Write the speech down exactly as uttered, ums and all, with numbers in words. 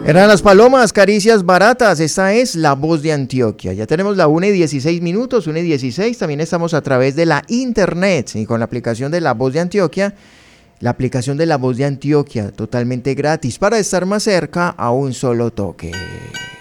Eran las palomas, caricias baratas. Esta es La Voz de Antioquia. Ya tenemos la una y dieciséis minutos, una y dieciséis. También estamos a través de la internet y con la aplicación de La Voz de Antioquia. La aplicación de La Voz de Antioquia, totalmente gratis, para estar más cerca a un solo toque.